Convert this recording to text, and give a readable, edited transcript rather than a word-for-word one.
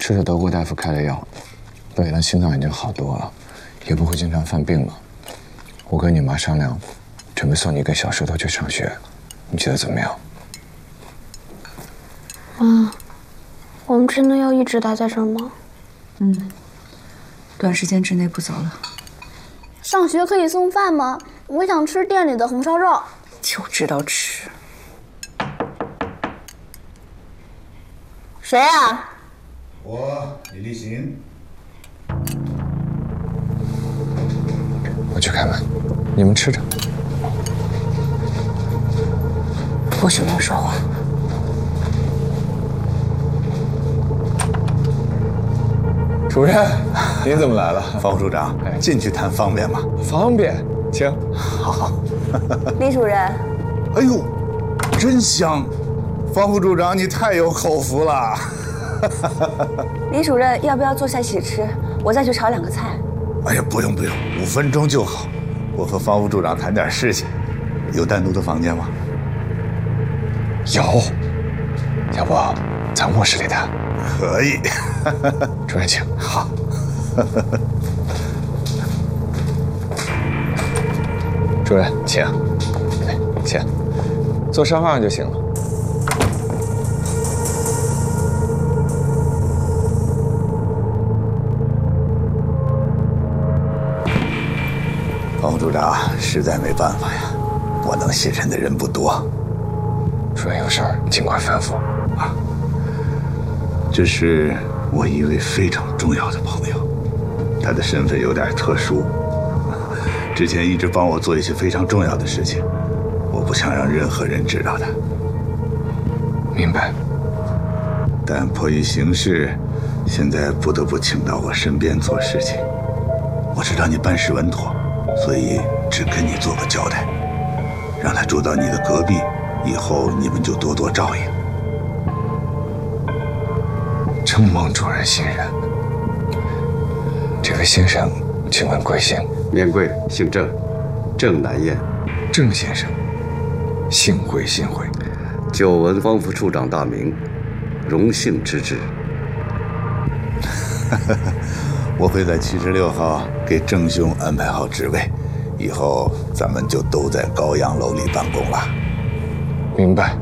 吃了德国大夫开的药，北了心脏已经好多了，也不会经常犯病了。我跟你妈商量，准备送你跟小石头去上学，你觉得怎么样？ 妈，我们真的要一直待在这儿吗？ 短时间之内不走了。 上学可以送饭吗？我想吃店里的红烧肉。 就知道吃。 谁啊？ 我李立行。 我去开门，你们吃着。 不许乱说话。 主任，您怎么来了？ 方副处长，进去谈方便吗？ 方便，请。 好。 李主任， 哎呦，真香！方副处长，你太有口福了。 李主任要不要坐下一起吃？我再去炒2个菜。 哎呀，不用，5分钟就好。我和方副处长谈点事情。有单独的房间吗？ 有。要不咱卧室里谈？ 可以。 主任请。 好。 主任请。请，坐沙发上就行了。 方副处长，实在没办法呀，我能信任的人不多。 主任有事儿尽快吩咐啊。 这是我一位非常重要的朋友，他的身份有点特殊，之前一直帮我做一些非常重要的事情，我不想让任何人知道的。 明白。 但迫于形势，现在不得不请到我身边做事情。我知道你办事稳妥，所以只跟你做个交代，让他住到你的隔壁，以后你们就多多照应。 承蒙主任信任。这位先生，请问贵姓？ 免贵，姓郑，郑南燕。 郑先生，幸会幸会。 久闻方副处长大名，荣幸之至。 我会在76号给郑兄安排好职位，以后咱们就都在高阳楼里办公了。 明白。